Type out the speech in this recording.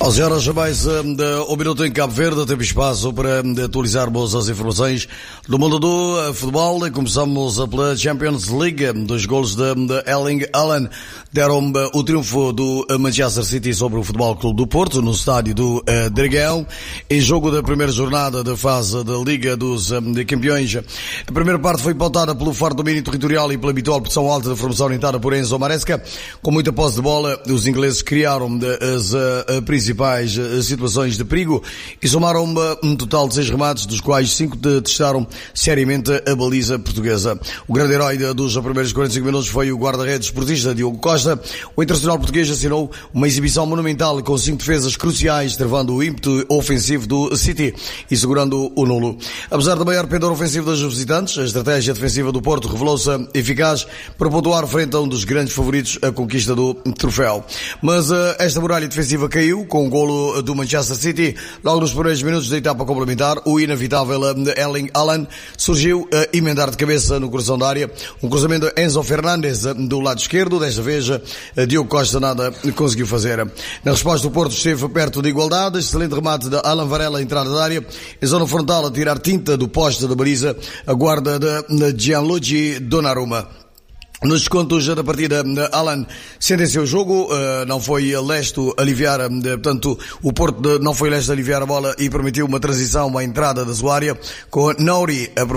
11 horas mais um minuto em Cabo Verde, tempo e espaço para atualizarmos as informações do mundo do futebol. Começamos pela Champions League. Dos golos de Erling Haaland deram o triunfo do Manchester City sobre o Futebol Clube do Porto no estádio do Dragão, em jogo da primeira jornada da fase da Liga dos Campeões. A primeira parte foi pautada pelo forte domínio territorial e pela habitual pressão alta da formação orientada por Enzo Maresca. Com muita posse de bola, os ingleses criaram as principais situações de perigo e somaram um total de 6 remates, dos quais 5 testaram seriamente a baliza portuguesa. O grande herói dos primeiros 45 minutos foi o guarda-redes esportista Diogo Costa. O internacional português assinou uma exibição monumental com 5 defesas cruciais, travando o ímpeto ofensivo do City e segurando o nulo. Apesar do maior pendor ofensivo dos visitantes, a estratégia defensiva do Porto revelou-se eficaz para pontuar frente a um dos grandes favoritos à conquista do troféu. Mas esta muralha defensiva caiu com um golo do Manchester City. Logo nos primeiros minutos da etapa complementar, o inevitável Erling Haaland surgiu a emendar de cabeça no coração da área. Um cruzamento de Enzo Fernandes do lado esquerdo. Desta vez, Diogo Costa nada conseguiu fazer. Na resposta, o Porto esteve perto de igualdade. Excelente remate de Alan Varela à entrada da área. Em zona frontal, a tirar tinta do poste da baliza, a guarda de Gianluigi Donnarumma. Nos descontos da partida, Haaland sentenciou o jogo, não foi lesto aliviar, portanto, o Porto não foi lesto aliviar a bola e permitiu uma transição, uma entrada da sua área, com Nouri a